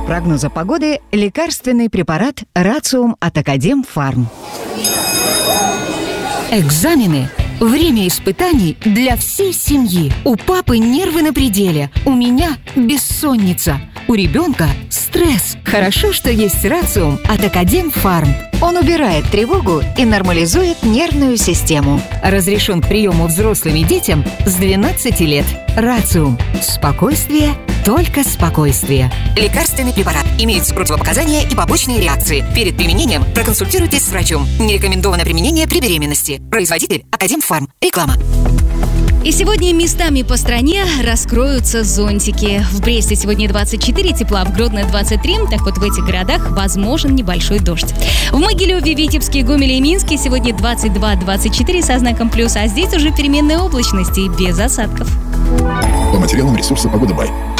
прогноза погоды лекарственный препарат Рациум от Академфарм. Экзамены. Время испытаний для всей семьи. У папы нервы на пределе, у меня бессонница, у ребенка стресс. Хорошо, что есть Рациум от Академфарм. Он убирает тревогу и нормализует нервную систему. Разрешен к приему взрослым и детям с 12 лет. Рациум. Спокойствие, только спокойствие. Лекарственный препарат. Имеются противопоказания и побочные реакции. Перед применением проконсультируйтесь с врачом. Не рекомендовано применение при беременности. Производитель Академфарм. Реклама. И сегодня местами по стране раскроются зонтики. В Бресте сегодня 24 тепла, в Гродно 23. Так вот, в этих городах возможен небольшой дождь. В Могилеве, Витебске, Гомеле и Минске сегодня 22-24 со знаком плюс, а здесь уже переменная облачность и без осадков. По материалам ресурса «Погода Бай».